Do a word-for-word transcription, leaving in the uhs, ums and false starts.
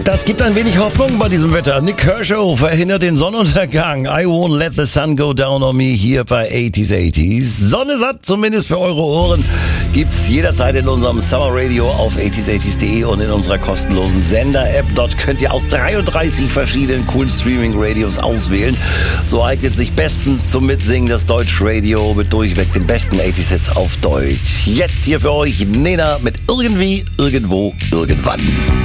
Das gibt ein wenig Hoffnung bei diesem Wetter. Nick Kershaw verhindert den Sonnenuntergang. I won't let the sun go down on me hier bei eighties eighties. Sonne satt, zumindest für eure Ohren, gibt's jederzeit in unserem Summer Radio auf eighties eighties punkt de und in unserer kostenlosen Sender-App. Dort könnt ihr aus dreiunddreißig verschiedenen coolen Streaming-Radios auswählen. So eignet sich bestens zum Mitsingen das Deutsch-Radio mit durchweg den besten eighties-Hits auf Deutsch. Jetzt hier für euch Nena mit Irgendwie, Irgendwo, Irgendwann.